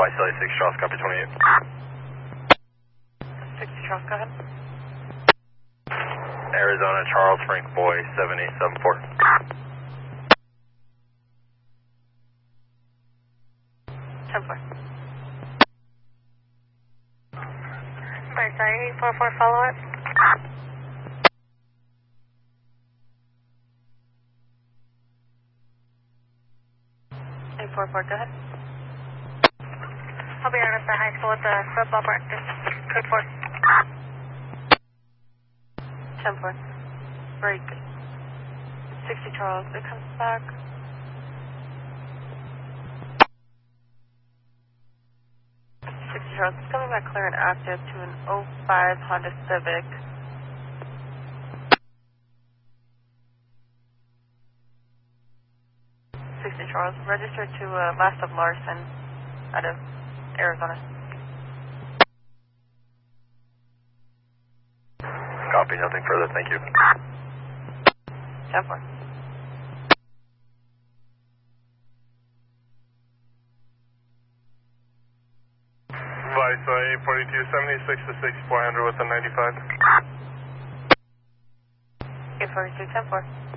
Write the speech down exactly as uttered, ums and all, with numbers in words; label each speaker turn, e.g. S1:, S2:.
S1: Vicelli six Charles, copy twenty-eight.
S2: sixty Charles, go ahead.
S1: Arizona Charles Frank Boy seven eight seven four.
S2: ten four. Vicelli eight four four, follow up. eight four four, go ahead. I'll be out at the high school with the football practice. Code four. ten four. Break. sixty Charles, it comes back. sixty Charles, it's coming back clear and active to an oh five Honda Civic. sixty Charles, registered to uh, Last of Larson out of Arizona.
S1: Copy, nothing further, thank you.
S2: ten four.
S3: Vicelli eight forty-two, seventy-six to sixty-four hundred with a ninety-five.
S2: eight forty-two, ten four.